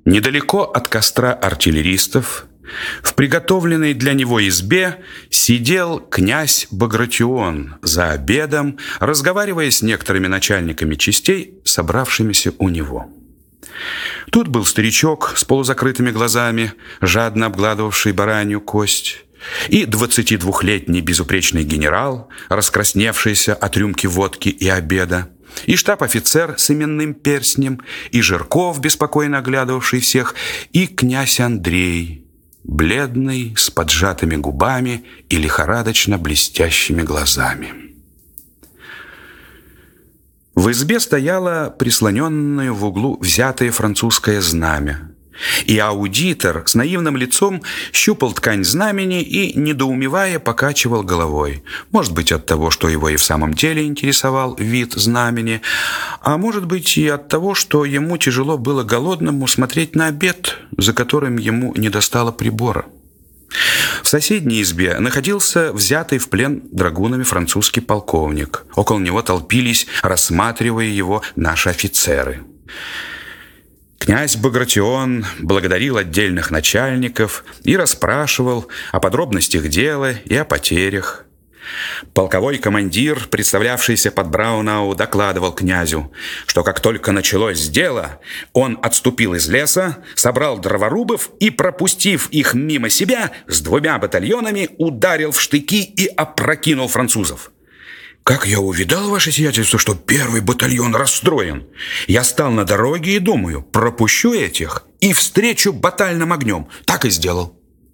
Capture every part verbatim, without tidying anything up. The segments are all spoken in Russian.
Недалеко от костра артиллеристов, в приготовленной для него избе, сидел князь Багратион за обедом, разговаривая с некоторыми начальниками частей, собравшимися у него. Тут был старичок с полузакрытыми глазами, жадно обгладывавший баранью кость, и двадцатидвухлетний безупречный генерал, раскрасневшийся от рюмки водки и обеда, и штаб-офицер с именным перстнем, и Жирков, беспокойно оглядывавший всех, и князь Андрей, бледный, с поджатыми губами и лихорадочно блестящими глазами. В избе стояло прислоненное в углу взятое французское знамя, и аудитор с наивным лицом щупал ткань знамени и, недоумевая, покачивал головой. Может быть, от того, что его и в самом деле интересовал вид знамени, а может быть и от того, что ему тяжело было голодному смотреть на обед, за которым ему не достало прибора. В соседней избе находился взятый в плен драгунами французский полковник. Около него толпились, рассматривая его, наши офицеры. Князь Багратион благодарил отдельных начальников и расспрашивал о подробностях дела и о потерях. Полковой командир, представлявшийся под Браунау, докладывал князю, что как только началось дело, он отступил из леса, собрал дроворубов и, пропустив их мимо себя, с двумя батальонами ударил в штыки и опрокинул французов. «Как я увидал, ваше сиятельство, что первый батальон расстроен, я стал на дороге и думаю, пропущу этих и встречу батальным огнем. Так и сделал».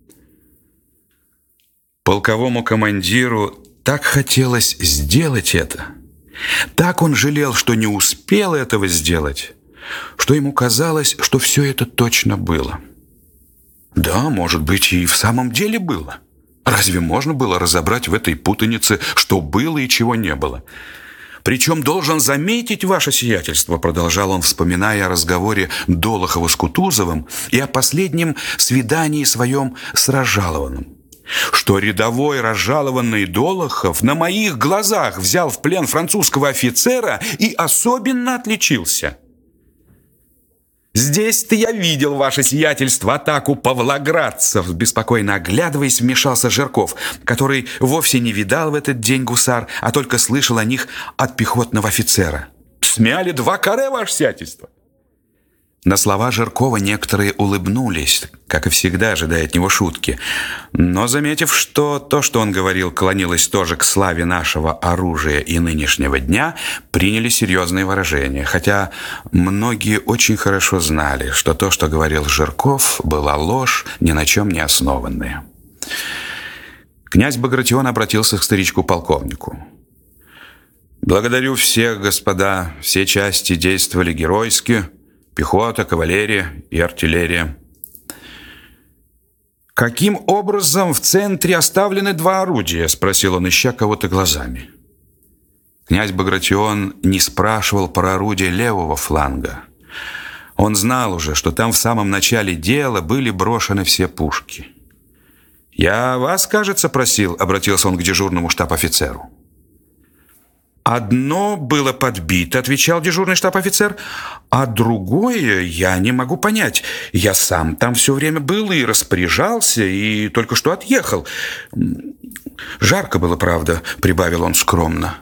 Полковому командиру так хотелось сделать это, так он жалел, что не успел этого сделать, что ему казалось, что все это точно было. Да, может быть, и в самом деле было. Разве можно было разобрать в этой путанице, что было и чего не было? Причем должен заметить, ваше сиятельство, продолжал он, вспоминая о разговоре Долохова с Кутузовым и о последнем свидании своем с Разжалованным, что рядовой разжалованный Долохов на моих глазах взял в плен французского офицера и особенно отличился. «Здесь-то я видел, ваше сиятельство, атаку павлоградцев», беспокойно оглядываясь, вмешался Жирков, который вовсе не видал в этот день гусар, а только слышал о них от пехотного офицера. «Смяли два каре, ваше сиятельство». На слова Жиркова некоторые улыбнулись, как и всегда, ожидая от него шутки. Но, заметив, что то, что он говорил, клонилось тоже к славе нашего оружия и нынешнего дня, приняли серьезные выражения, хотя многие очень хорошо знали, что то, что говорил Жирков, была ложь, ни на чем не основанная. Князь Багратион обратился к старичку-полковнику. «Благодарю всех, господа, все части действовали геройски, пехота, кавалерия и артиллерия». «Каким образом в центре оставлены два орудия?» — спросил он, ища кого-то глазами. Князь Багратион не спрашивал про орудие левого фланга. Он знал уже, что там в самом начале дела были брошены все пушки. «Я вас, кажется, просил», — обратился он к дежурному штаб-офицеру. «Одно было подбито», — отвечал дежурный штаб-офицер, «а другое я не могу понять. Я сам там все время был и распоряжался, и только что отъехал. Жарко было, правда», — прибавил он скромно.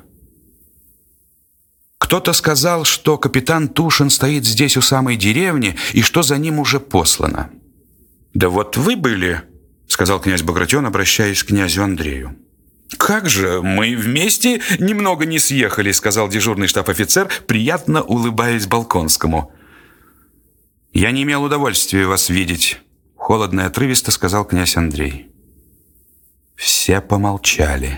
«Кто-то сказал, что капитан Тушин стоит здесь у самой деревни и что за ним уже послано». «Да вот вы были», — сказал князь Багратион, обращаясь к князю Андрею. «Как же, мы вместе немного не съехали», — сказал дежурный штаб-офицер, приятно улыбаясь Балконскому. «Я не имел удовольствия вас видеть», — холодно и отрывисто сказал князь Андрей. Все помолчали.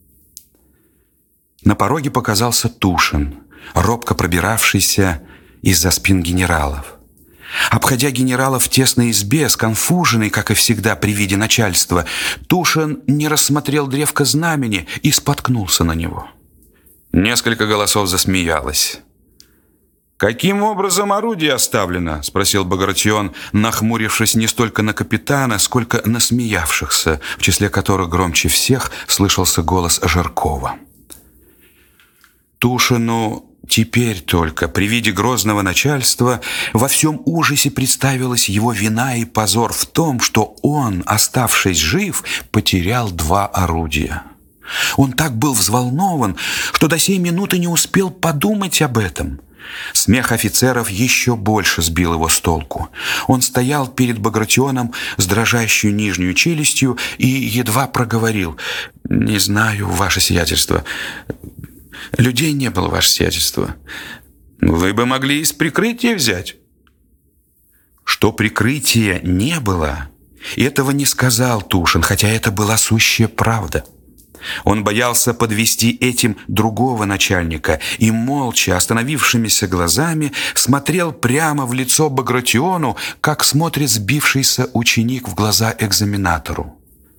На пороге показался Тушин, робко пробиравшийся из-за спин генералов. Обходя генерала в тесной избе, сконфуженный, как и всегда при виде начальства, Тушин не рассмотрел древко знамени и споткнулся на него. Несколько голосов засмеялось. «Каким образом орудие оставлено?» — спросил Багратион, нахмурившись не столько на капитана, сколько на смеявшихся, в числе которых громче всех слышался голос Жиркова. Тушину Теперь только при виде грозного начальства во всем ужасе представилась его вина и позор в том, что он, оставшись жив, потерял два орудия. Он так был взволнован, что до сей минуты не успел подумать об этом. Смех офицеров еще больше сбил его с толку. Он стоял перед Багратионом с дрожащей нижней челюстью и едва проговорил: «Не знаю, ваше сиятельство. Людей не было, ваше сиятельство». «Вы бы могли из прикрытия взять». Что прикрытия не было, этого не сказал Тушин, хотя это была сущая правда. Он боялся подвести этим другого начальника и, молча, остановившимися глазами, смотрел прямо в лицо Багратиону, как смотрит сбившийся ученик в глаза экзаменатору.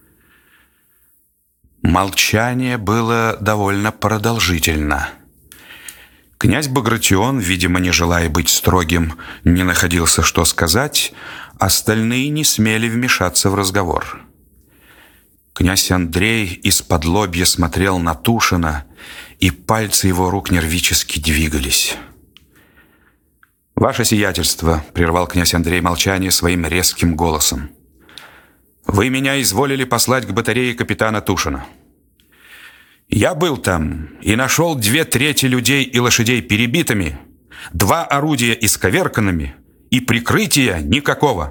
Молчание было довольно продолжительно. Князь Багратион, видимо, не желая быть строгим, не находился, что сказать, остальные не смели вмешаться в разговор. Князь Андрей из-под лобья смотрел на Тушина, и пальцы его рук нервически двигались. «Ваше сиятельство», — прервал князь Андрей молчание своим резким голосом, — «вы меня изволили послать к батарее капитана Тушина. Я был там и нашел две трети людей и лошадей перебитыми, два орудия исковерканными и прикрытия никакого».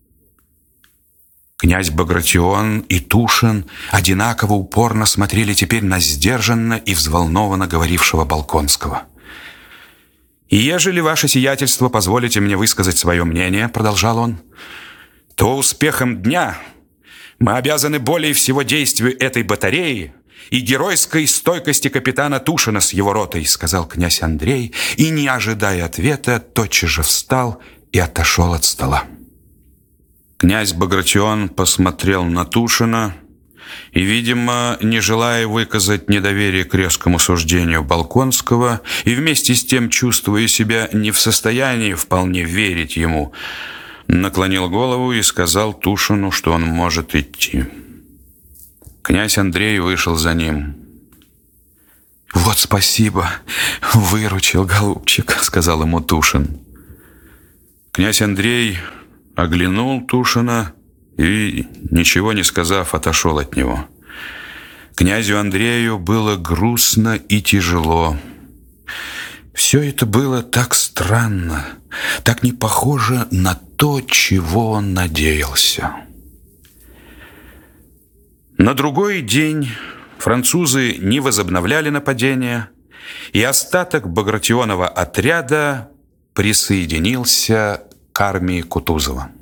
Князь Багратион и Тушин одинаково упорно смотрели теперь на сдержанно и взволнованно говорившего Болконского. «И ежели ваше сиятельство позволите мне высказать свое мнение, — продолжал он, — то успехом дня мы обязаны более всего действию этой батареи и геройской стойкости капитана Тушина с его ротой», — сказал князь Андрей, и, не ожидая ответа, тотчас же встал и отошел от стола. Князь Багратион посмотрел на Тушина и, видимо, не желая выказать недоверие к резкому суждению Болконского и вместе с тем чувствуя себя не в состоянии вполне верить ему, наклонил голову и сказал Тушину, что он может идти. Князь Андрей вышел за ним. «Вот спасибо, выручил, голубчик», — сказал ему Тушин. Князь Андрей оглянул Тушина и, ничего не сказав, отошел от него. Князю Андрею было грустно и тяжело. Все это было так странно, так не похоже на то, чего он надеялся. На другой день французы не возобновляли нападение, и остаток Багратионова отряда присоединился к армии Кутузова.